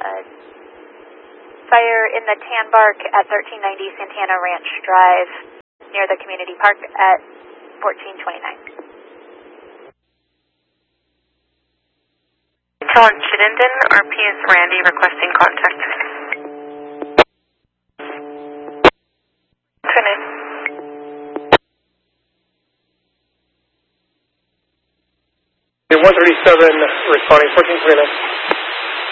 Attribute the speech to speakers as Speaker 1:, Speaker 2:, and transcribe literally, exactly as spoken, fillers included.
Speaker 1: uh, fire in the tan bark at thirteen ninety Santana Ranch Drive near the community park at fourteen twenty-nine.
Speaker 2: Telon Chittenden, R P is Randy requesting contact. Finish.
Speaker 3: one thirty-seven responding, fourteen twenty-nine.